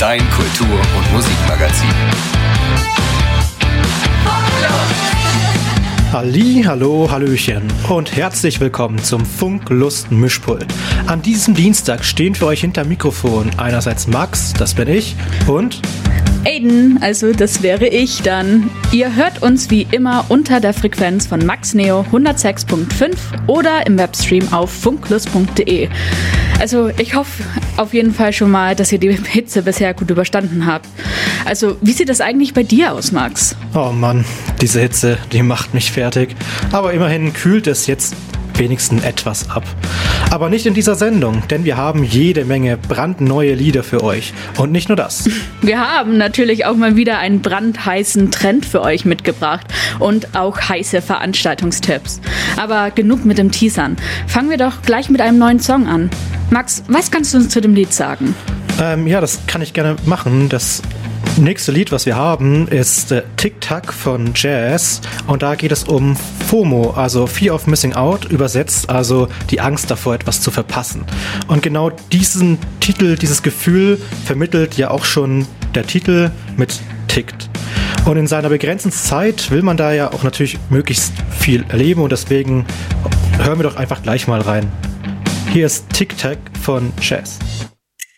dein Kultur- und Musikmagazin. Hallo, hallöchen und herzlich willkommen zum Funk-Lust-Mischpult. An diesem Dienstag stehen für euch hinter Mikrofon einerseits Max, das bin ich, und Aiden, also das wäre ich dann. Ihr hört uns wie immer unter der Frequenz von MaxNeo 106.5 oder im Webstream auf funklust.de. Also ich hoffe auf jeden Fall schon mal, dass ihr die Hitze bisher gut überstanden habt. Also wie sieht das eigentlich bei dir aus, Max? oh Mann, diese Hitze, die macht mich fertig. Aber immerhin kühlt es jetzt wenigstens etwas ab. Aber nicht in dieser Sendung, denn wir haben jede Menge brandneue Lieder für euch. Und nicht nur das. Wir haben natürlich auch mal wieder einen brandheißen Trend für euch mitgebracht und auch heiße Veranstaltungstipps. Aber genug mit dem Teasern. Fangen wir doch gleich mit einem neuen Song an. Max, was kannst du uns zu dem Lied sagen? Ja, das kann ich gerne machen. Das nächste Lied, was wir haben, ist Tic-Tac von Jazz. Und da geht es um FOMO, also Fear of Missing Out, übersetzt, also die Angst davor, etwas zu verpassen. Und genau diesen Titel, dieses Gefühl vermittelt ja auch schon der Titel mit Tickt. Und in seiner begrenzten Zeit will man da ja auch natürlich möglichst viel erleben und deswegen hören wir doch einfach gleich mal rein. Hier ist Tic-Tac von Jazz.